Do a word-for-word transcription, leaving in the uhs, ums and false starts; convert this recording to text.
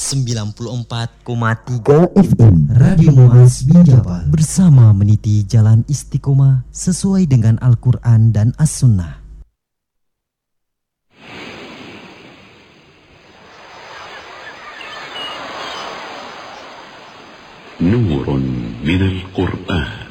sembilan puluh empat koma tiga F M Radio Muaz Binjabal bersama meniti jalan istiqomah sesuai dengan Al-Quran dan As-Sunnah. نور من القرآن.